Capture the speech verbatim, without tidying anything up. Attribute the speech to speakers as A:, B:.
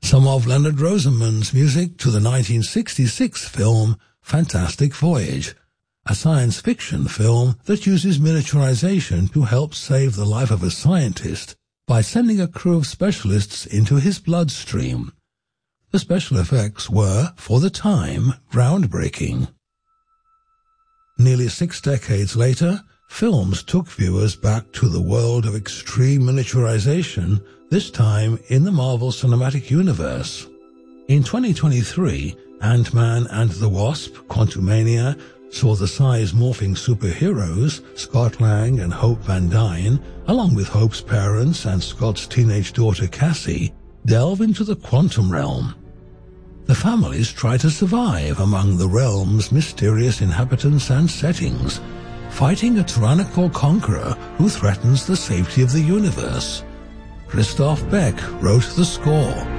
A: some of Leonard Rosenman's music to the nineteen sixty-six film Fantastic Voyage, a science fiction film that uses miniaturization to help save the life of a scientist by sending a crew of specialists into his bloodstream. The special effects were, for the time, groundbreaking. Nearly six decades later, films took viewers back to the world of extreme miniaturization, this time in the Marvel Cinematic Universe. In twenty twenty-three, Ant-Man and the Wasp: Quantumania saw the size-morphing superheroes, Scott Lang and Hope Van Dyne, along with Hope's parents and Scott's teenage daughter Cassie, delve into the quantum realm. The families try to survive among the realm's mysterious inhabitants and settings, fighting a tyrannical conqueror who threatens the safety of the universe. Christoph Beck wrote the score.